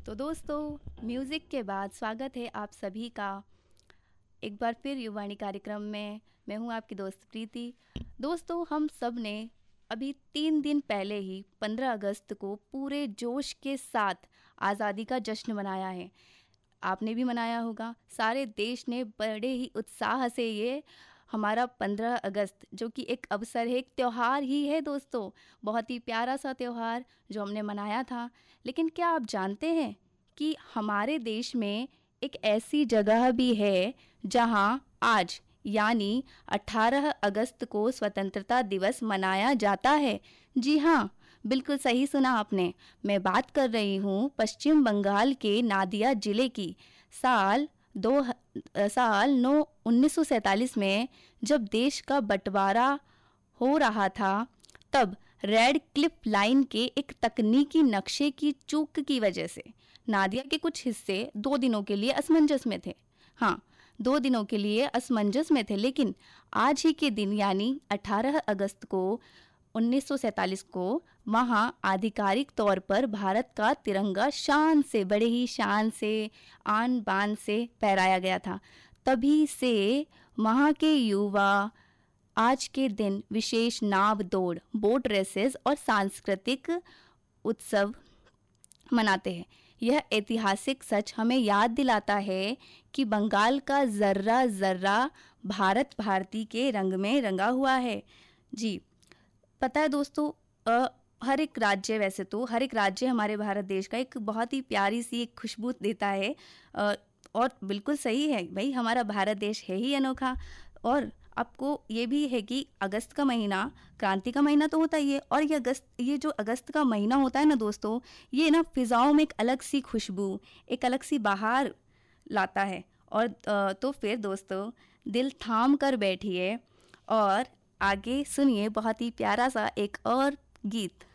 तो दोस्तों, म्यूज़िक के बाद स्वागत है आप सभी का एक बार फिर युवाणी कार्यक्रम में। मैं हूं आपकी दोस्त प्रीति। दोस्तों, हम सब ने अभी 3 दिन पहले ही 15 अगस्त को पूरे जोश के साथ आज़ादी का जश्न मनाया है। आपने भी मनाया होगा। सारे देश ने बड़े ही उत्साह से ये हमारा 15 अगस्त जो कि एक अवसर है, एक त्यौहार ही है दोस्तों, बहुत ही प्यारा सा त्यौहार जो हमने मनाया था। लेकिन क्या आप जानते हैं कि हमारे देश में एक ऐसी जगह भी है जहां आज यानी 18 अगस्त को स्वतंत्रता दिवस मनाया जाता है। जी हाँ, बिल्कुल सही सुना आपने। मैं बात कर रही हूँ पश्चिम बंगाल के नादिया जिले की। साल 1947 में जब देश का बंटवारा हो रहा था, तब रेड क्लिफ लाइन के एक तकनीकी नक्शे की चूक की वजह से नादिया के कुछ हिस्से 2 दिनों के लिए असमंजस में थे। हाँ, 2 दिनों के लिए असमंजस में थे, लेकिन आज ही के दिन यानी 18 अगस्त को 1947 को वहाँ आधिकारिक तौर पर भारत का तिरंगा शान से, बड़े ही शान से, आन बान से फहराया गया था। तभी से वहाँ के युवा आज के दिन विशेष नाव दौड़, बोट रेसेस और सांस्कृतिक उत्सव मनाते हैं। यह ऐतिहासिक सच हमें याद दिलाता है कि बंगाल का जर्रा जर्रा भारत भारती के रंग में रंगा हुआ है। जी, पता है दोस्तों, हर एक राज्य, वैसे तो हर एक राज्य हमारे भारत देश का एक बहुत ही प्यारी सी एक खुशबू देता है। और बिल्कुल सही है भाई, हमारा भारत देश है ही अनोखा। और आपको ये भी है कि अगस्त का महीना क्रांति का महीना तो होता ही है, और ये जो अगस्त का महीना होता है ना दोस्तों, ये ना फिजाओं में एक अलग सी खुशबू, एक अलग सी बहार लाता है। और तो फिर दोस्तों, दिल थाम कर बैठिए और आगे सुनिए बहुत ही प्यारा सा एक और गीत।